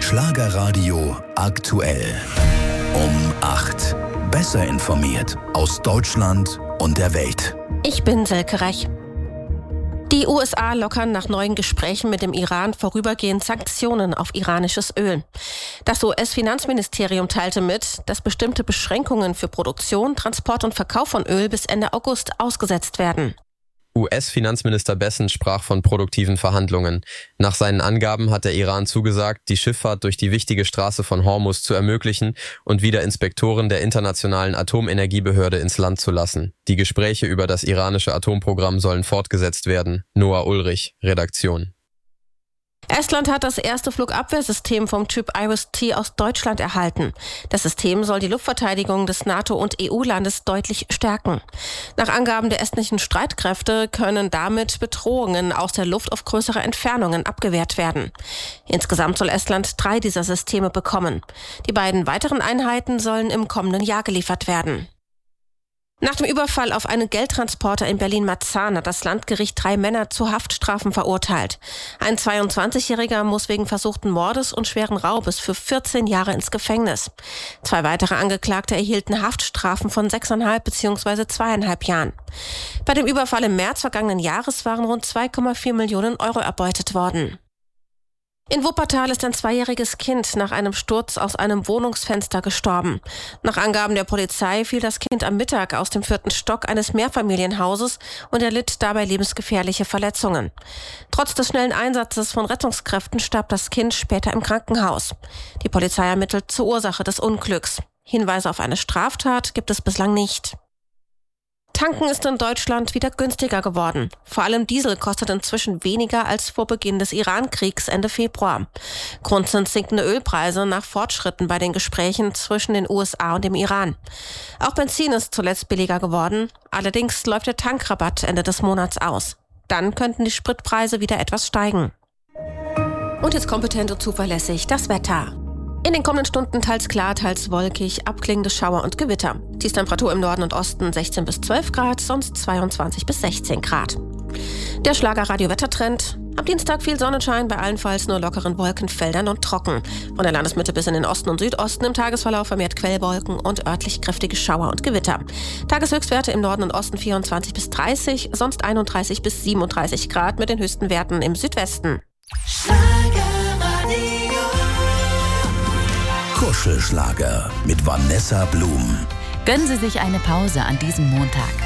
Schlagerradio aktuell. Um 8. Besser informiert aus Deutschland und der Welt. Ich bin Silke Reich. Die USA lockern nach neuen Gesprächen mit dem Iran vorübergehend Sanktionen auf iranisches Öl. Das US-Finanzministerium teilte mit, dass bestimmte Beschränkungen für Produktion, Transport und Verkauf von Öl bis Ende August ausgesetzt werden. US-Finanzminister Bessent sprach von produktiven Verhandlungen. Nach seinen Angaben hat der Iran zugesagt, die Schifffahrt durch die wichtige Straße von Hormuz zu ermöglichen und wieder Inspektoren der Internationalen Atomenergiebehörde ins Land zu lassen. Die Gespräche über das iranische Atomprogramm sollen fortgesetzt werden. Noah Ulrich, Redaktion. Estland hat das erste Flugabwehrsystem vom Typ Iris-T aus Deutschland erhalten. Das System soll die Luftverteidigung des NATO- und EU-Landes deutlich stärken. Nach Angaben der estnischen Streitkräfte können damit Bedrohungen aus der Luft auf größere Entfernungen abgewehrt werden. Insgesamt soll Estland 3 dieser Systeme bekommen. Die beiden weiteren Einheiten sollen im kommenden Jahr geliefert werden. Nach dem Überfall auf einen Geldtransporter in Berlin-Marzahn hat das Landgericht 3 Männer zu Haftstrafen verurteilt. Ein 22-Jähriger muss wegen versuchten Mordes und schweren Raubes für 14 Jahre ins Gefängnis. 2 weitere Angeklagte erhielten Haftstrafen von 6,5 bzw. 2,5 Jahren. Bei dem Überfall im März vergangenen Jahres waren rund 2,4 Millionen Euro erbeutet worden. In Wuppertal ist ein 2-jähriges Kind nach einem Sturz aus einem Wohnungsfenster gestorben. Nach Angaben der Polizei fiel das Kind am Mittag aus dem 4. Stock eines Mehrfamilienhauses und erlitt dabei lebensgefährliche Verletzungen. Trotz des schnellen Einsatzes von Rettungskräften starb das Kind später im Krankenhaus. Die Polizei ermittelt zur Ursache des Unglücks. Hinweise auf eine Straftat gibt es bislang nicht. Tanken ist in Deutschland wieder günstiger geworden. Vor allem Diesel kostet inzwischen weniger als vor Beginn des Iran-Kriegs Ende Februar. Grund sind sinkende Ölpreise nach Fortschritten bei den Gesprächen zwischen den USA und dem Iran. Auch Benzin ist zuletzt billiger geworden. Allerdings läuft der Tankrabatt Ende des Monats aus. Dann könnten die Spritpreise wieder etwas steigen. Und jetzt kompetent und zuverlässig das Wetter. In den kommenden Stunden teils klar, teils wolkig, abklingende Schauer und Gewitter. Tiefstemperatur im Norden und Osten 16 bis 12 Grad, sonst 22 bis 16 Grad. Der Schlager-Radio-Wettertrend. Am Dienstag viel Sonnenschein, bei allenfalls nur lockeren Wolkenfeldern und trocken. Von der Landesmitte bis in den Osten und Südosten im Tagesverlauf vermehrt Quellwolken und örtlich kräftige Schauer und Gewitter. Tageshöchstwerte im Norden und Osten 24 bis 30, sonst 31 bis 37 Grad mit den höchsten Werten im Südwesten. Kuschelschlager mit Vanessa Blum. Gönnen Sie sich eine Pause an diesem Montag.